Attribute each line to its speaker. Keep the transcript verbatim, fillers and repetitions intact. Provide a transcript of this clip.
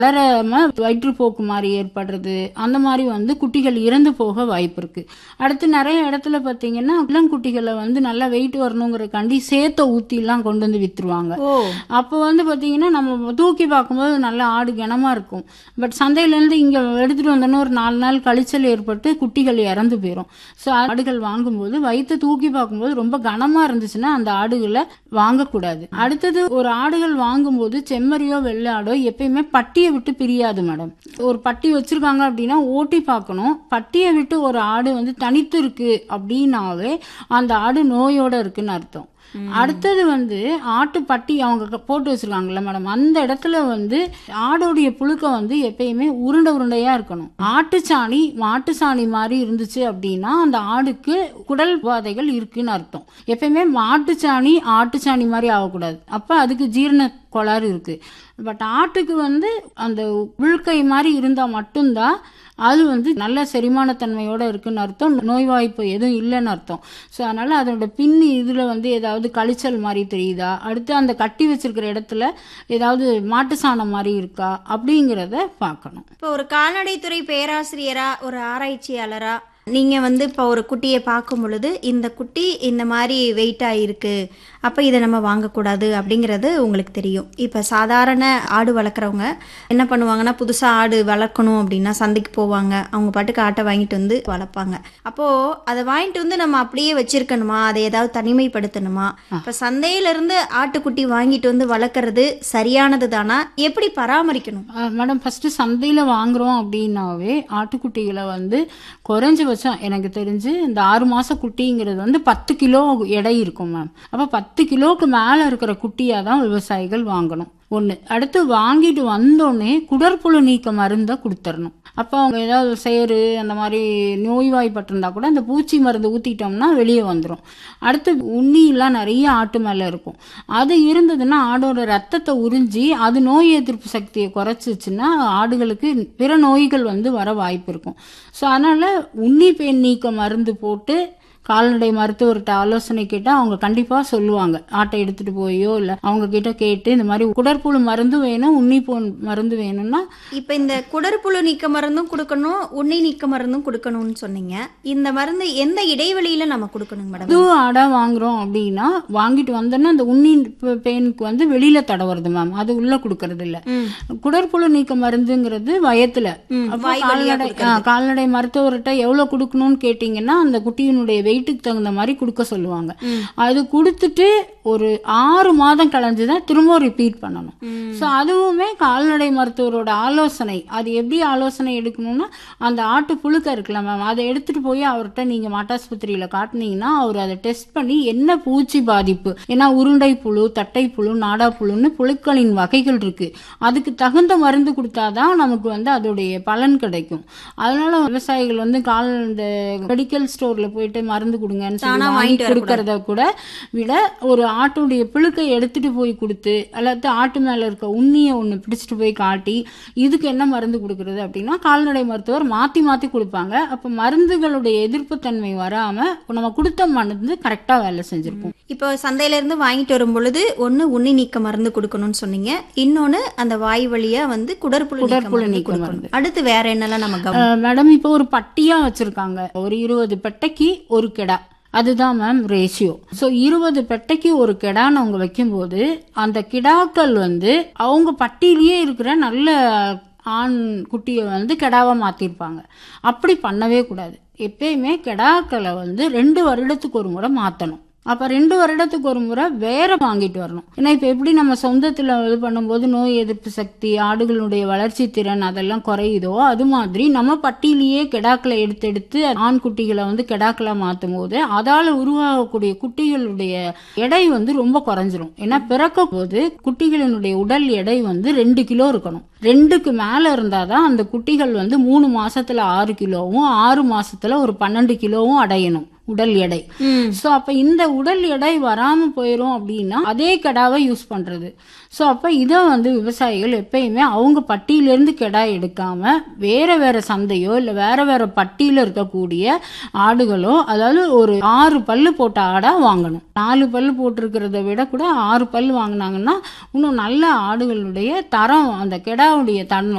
Speaker 1: வளராம வயிற்றுப்போக்கு மாதிரி ஏற்படுறது, அந்த மாதிரி வந்து குட்டிகள் இறந்து போக வாய்ப்பு இருக்கு. அடுத்து நிறைய இடத்துல பார்த்தீங்கன்னா இளங்குட்டிகளை வந்து நல்லா வெயிட் வரணுங்கிறக்காண்டி சேத்த ஊத்திலாம் கொண்டு வந்து வித்துருவாங்க. அப்போ வந்து பார்த்தீங்கன்னா நம்ம தூக்கி பார்க்கும்போது நல்லா ஆடு கனமா இருக்கும். பட் சந்தையிலேருந்து இங்கே எடுத்துட்டு வந்தோன்னா ஒரு நாலு நாள் கழிச்சல் ஏற்பட்டு குட்டிகள் இறந்து போயிடும். ஸோ ஆடுகள் வாங்கும்போது வயிற்று தூக்கி பார்க்கும்போது ரொம்ப கனமா இருந்துச்சுன்னா அந்த ஆடுகளை வாங்கக்கூடாது. அடுத்தது ஒரு ஆடுகள் வாங்கும்போது செம்மறியோ வெள்ளாடோ எப்பயுமே பட்டியை விட்டு பிரியாது மேடம். ஒரு பட்டி வச்சிருக்காங்க அப்படின்னா ஓட்டி பார்க்கணும். பட்டியை விட்டு ஒரு ஆடு வந்து தனித்து இருக்கு அப்படின்னாவே அந்த ஆடு நோயோட இருக்குன்னு அர்த்தம். அடுத்தது வந்து ஆட்டு பட்டி அவங்க போட்டு வச்சிருக்காங்கல்ல மேடம், அந்த இடத்துல வந்து ஆடோடைய புழுக்க வந்து எப்பயுமே உருண்டை உருண்டையா இருக்கணும். ஆட்டுச்சாணி மாட்டு சாணி மாதிரி இருந்துச்சு அப்படின்னா அந்த ஆடுக்கு குடல் உபாதைகள் இருக்குன்னு அர்த்தம். எப்பயுமே மாட்டுச்சாணி ஆட்டுச்சாணி மாதிரி ஆகக்கூடாது. அப்ப அதுக்கு ஜீரண கோளாறு இருக்கு. பட் ஆட்டுக்கு வந்து அந்த உள்கை மாதிரி இருந்தா மட்டும்தான் அது வந்து நல்ல செரிமானத்தன்மையோட இருக்குன்னு அர்த்தம், நோய்வாய்ப்பு எதுவும் இல்லைன்னு அர்த்தம். ஸோ அதனால அதோட பின் இதுல வந்து ஏதாவது கழிச்சல் மாதிரி தெரியுதா, அடுத்து அந்த கட்டி வச்சிருக்கிற இடத்துல ஏதாவது மாட்டு சாணம் மாதிரி இருக்கா அப்படிங்கிறத பார்க்கணும்.
Speaker 2: இப்போ ஒரு கால்நடைத்துறை பேராசிரியரா ஒரு ஆராய்ச்சியாளரா நீங்க வந்து இப்போ ஒரு குட்டியை பார்க்கும் பொழுது இந்த குட்டி இந்த மாதிரி வெயிட்டா இருக்கு, அப்ப இதை நம்ம வாங்கக்கூடாது அப்படிங்கிறது உங்களுக்கு தெரியும். இப்ப சாதாரண ஆடு வளர்க்குறவங்க என்ன பண்ணுவாங்கன்னா, புதுசா ஆடு வளர்க்கணும் அப்படின்னா சந்தைக்கு போவாங்க, அவங்க பாட்டுக்கு ஆட்டை வாங்கிட்டு வந்து வளர்ப்பாங்க. அப்போ அதை வாங்கிட்டு வந்து நம்ம அப்படியே வச்சிருக்கணுமா, அதை ஏதாவது தனிமைப்படுத்தணுமா? இப்ப சந்தையில இருந்து ஆட்டுக்குட்டி வாங்கிட்டு வந்து வளர்க்கறது சரியானது தானா, எப்படி பராமரிக்கணும்
Speaker 1: மேடம்? ஃபர்ஸ்ட் சந்தையில வாங்குறோம் அப்படின்னாவே ஆட்டுக்குட்டிகளை வந்து குறைஞ்ச எனக்கு தெரிஞ்சு இந்த ஆறு மாச குட்டிங்கிறது வந்து பத்து கிலோ எடை இருக்கும் மேம். அப்ப பத்து கிலோக்கு மேல இருக்கிற குட்டியா தான் விவசாயிகள் வாங்கணும். ஒண்ணு. அடுத்து வாங்கிட்டு வந்தோடனே குடற்புழு நீக்க மருந்தை கொடுத்துடணும். அப்போ அவங்க ஏதாவது சேரு அந்த மாதிரி நோய்வாய்ப்பட்டிருந்தா கூட அந்த பூச்சி மருந்து ஊத்திட்டோம்னா வெளியே வந்துடும். அடுத்து உண்ணிலாம் நிறைய ஆட்டு மேல இருக்கும். அது இருந்ததுன்னா ஆடோட ரத்தத்தை உறிஞ்சி அது நோய் எதிர்ப்பு சக்தியை குறைச்சிச்சுன்னா ஆடுகளுக்கு பிற நோய்கள் வந்து வர வாய்ப்பு இருக்கும். ஸோ அதனால உண்ணி பேன் நீக்க மருந்து போட்டு கால்நடை மருத்துவர்கிட்ட ஆலோசனை கேட்டால் அவங்க கண்டிப்பாக சொல்லுவாங்க. ஆட்டை எடுத்துட்டு போயோ இல்லை அவங்க கிட்ட கேட்டு இந்த மாதிரி குடற்புழு மருந்து வேணும், உண்ணி போன் மருந்து வேணும்னா.
Speaker 2: இப்போ இந்த குடற்புழு நீக்க மருந்தும் கொடுக்கணும், உண்ணி நீக்க மருந்தும் கொடுக்கணும்னு சொன்னீங்க. இந்த மருந்து எந்த இடைவெளியில நம்ம கொடுக்கணும் மேடம்?
Speaker 1: புது ஆடா வாங்குறோம் அப்படின்னா வாங்கிட்டு வந்தோன்னா அந்த உண்ணி பேனுக்கு வந்து வெளியில தடவுறது மேம், அது உள்ள கொடுக்கறது இல்லை. குடற்புழு நீக்க மருந்துங்கிறது வயத்துல. கால்நடை கால்நடை மருத்துவர்கிட்ட எவ்வளவு கொடுக்கணும்னு கேட்டீங்கன்னா அந்த குட்டியினுடைய வெயிட்டுக்கு தகுந்த மாதிரி கொடுக்க சொல்லுவாங்க. அது கொடுத்துட்டு ஒரு ஆறு மாதம் கழிஞ்சுதான் திரும்ப ரிப்பீட் பண்ணணும். ஸோ அதுவுமே கால்நடை மருத்துவரோட ஆலோசனை. அது எப்படி ஆலோசனை எடுக்கணும்னா அந்த ஆட்டு புழுக்க இருக்குல்ல மேம், அதை எடுத்துட்டு போய் அவர்கிட்ட நீங்க மாட்டாஸ்பத்திரியில காட்டினீங்கன்னா அவர் அதை டெஸ்ட் பண்ணி என்ன பூச்சி பாதிப்பு, ஏன்னா உருண்டை புழு, தட்டை புழு, நாடா புழுன்னு புழுக்களின் வகைகள் இருக்கு, அதுக்கு தகுந்த மருந்து கொடுத்தாதான் நமக்கு வந்து அதோடைய பலன் கிடைக்கும். அதனால விவசாயிகள் வந்து கால் இந்த மெடிக்கல் ஸ்டோர்ல போயிட்டு மருந்து கொடுங்கன்னு சொல்லி கொடுக்கறத கூட விட ஒரு ஆட்டுடைய புழுக்கை எடுத்துட்டு போய் கொடுத்து அல்லது ஆட்டு மேல இருக்க உண்ணியை ஒண்ணு பிடிச்சிட்டு போய் காட்டி இதுக்கு என்ன மருந்து கொடுக்கறது அப்படின்னா கால்நடை மருத்துவர் மாத்தி மாத்தி கொடுப்பாங்க. அப்ப மருந்துகளுடைய எதிர்ப்பு தன்மை வராம நம்ம கொடுத்த மருந்து கரெக்டா வேலை செஞ்சிருக்கும்.
Speaker 2: இப்போ சந்தையில இருந்து வாங்கிட்டு வரும் பொழுது ஒன்னு உண்ணி நீக்க மருந்து கொடுக்கணும்னு சொன்னீங்க, இன்னொன்னு அந்த வாய் வழியா வந்து குடற்புழு குடற்புழு நீக்க மருந்து. அடுத்து வேற என்னெல்லாம் நமக்கு
Speaker 1: மேடம்? இப்போ ஒரு பட்டியா வச்சிருக்காங்க, ஒரு இருபது பெட்டைக்கு ஒரு கிடா, அதுதான் மேம் ரேஷியோ. ஸோ இருபது பெட்டைக்கு ஒரு கிடான்னு அவங்க வைக்கும்போது அந்த கிடாக்கள் வந்து அவங்க பட்டியிலேயே இருக்கிற நல்ல ஆண் குட்டியை வந்து கிடாவை மாத்திருப்பாங்க. அப்படி பண்ணவே கூடாது. எப்பயுமே கிடாக்களை வந்து ரெண்டு வருடத்துக்கு ஒரு முறை மாத்தணும். அப்ப ரெண்டு வருடத்துக்கு ஒரு முறை வேற வாங்கிட்டு வரணும். ஏன்னா இப்ப எப்படி நம்ம சொந்தத்துல இது பண்ணும்போது நோய் எதிர்ப்பு சக்தி, ஆடுகளுடைய வளர்ச்சி திறன் அதெல்லாம் குறையுதோ, அது மாதிரி நம்ம பட்டியலையே கெடாக்களை எடுத்து எடுத்து ஆண் குட்டிகளை வந்து கெடாக்களை மாற்றும் போது அதால உருவாகக்கூடிய குட்டிகளுடைய எடை வந்து ரொம்ப குறைஞ்சிரும். ஏன்னா பிறக்க போது குட்டிகளினுடைய உடல் எடை வந்து ரெண்டு கிலோ இருக்கணும். ரெண்டுக்கு மேல இருந்தாதான் அந்த குட்டிகள் வந்து மூணு மாசத்துல ஆறு கிலோவும் ஆறு மாசத்துல ஒரு பன்னெண்டு கிலோவும் அடையணும் உடல் எடை. சோ அப்ப இந்த உடல் எடை வராம போயிரும் அப்படின்னா அதே கெடாவை யூஸ் பண்றது. சோ அப்ப இத வந்து விவசாயிகள் எப்பயுமே அவங்க பட்டியிலிருந்து கெடா எடுக்காம வேற வேற சந்தையோ இல்ல வேற வேற பட்டியில இருக்கக்கூடிய ஆடுகளோ, அதாவது ஒரு ஆறு பல்லு போட்ட ஆடா வாங்கணும். நாலு பல்லு போட்டிருக்கிறத விட கூட ஆறு பல்லு வாங்கினாங்கன்னா இன்னும் நல்ல ஆடுகளுடைய தரம், அந்த கெடாவுடைய தன்மை